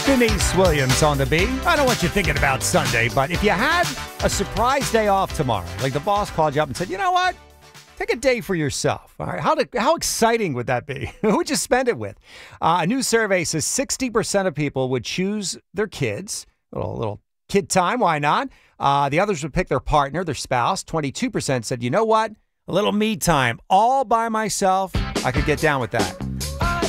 Denise Williams on the beat. I don't want you thinking about Sunday, but if you had a surprise day off tomorrow, like the boss called you up and said, you know what? Take a day for yourself. All right. How exciting would that be? Who would you spend it with? A new survey says 60% of people would choose their kids. Little kid time. Why not? The others would pick their partner, their spouse. 22% said, you know what? A little me time all by myself. I could get down with that.